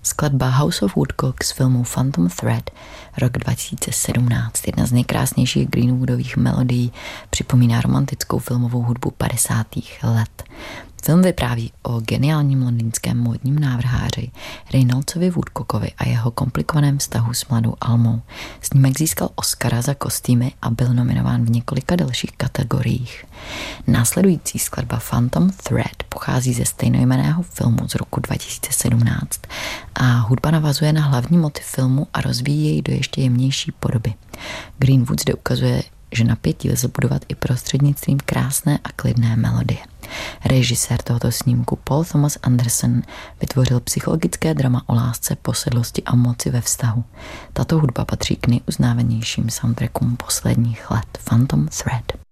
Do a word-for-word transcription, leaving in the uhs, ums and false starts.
Skladba House of Woodcock z filmu Phantom Thread, rok dva tisíce sedmnáct. Jedna z nejkrásnějších Greenwoodových melodií, připomíná romantickou filmovou hudbu padesátých let. Film vypráví o geniálním londýnském módním návrháři Reynoldsovi Woodcockovi a jeho komplikovaném vztahu s mladou Almou. Snímek získal Oscara za kostýmy a byl nominován v několika dalších kategoriích. Následující skladba Phantom Thread pochází ze stejnojmenného filmu z roku dva tisíce sedmnáct a hudba navazuje na hlavní motiv filmu a rozvíjí jej do ještě jemnější podoby. Greenwood zde ukazuje, že napětí lze budovat i prostřednictvím krásné a klidné melodie. Režisér tohoto snímku Paul Thomas Anderson vytvořil psychologické drama o lásce, posedlosti a moci ve vztahu. Tato hudba patří k nejuznávanějším soundtrackům posledních let. Phantom Thread.